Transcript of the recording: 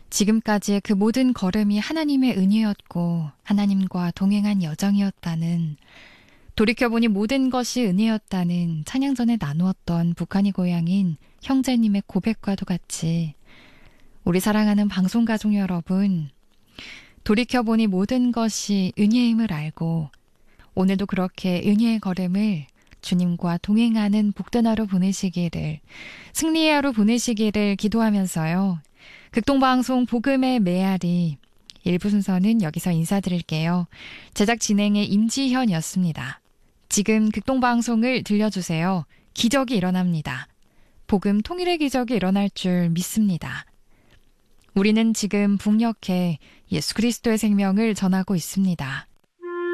지금까지의 그 모든 걸음이 하나님의 은혜였고 하나님과 동행한 여정이었다는, 돌이켜보니 모든 것이 은혜였다는 찬양 전에 나누었던 북한이 고향인 형제님의 고백과도 같이 우리 사랑하는 방송가족 여러분, 돌이켜보니 모든 것이 은혜임을 알고 오늘도 그렇게 은혜의 걸음을 주님과 동행하는 복된 하루 보내시기를, 승리의 하루 보내시기를 기도하면서요. 극동방송 복음의 메아리 1부 순서는 여기서 인사드릴게요. 제작 진행의 임지현이었습니다. 지금 극동방송을 들려주세요. 기적이 일어납니다. 복음 통일의 기적이 일어날 줄 믿습니다. 우리는 지금 북녘에 예수 그리스도의 생명을 전하고 있습니다.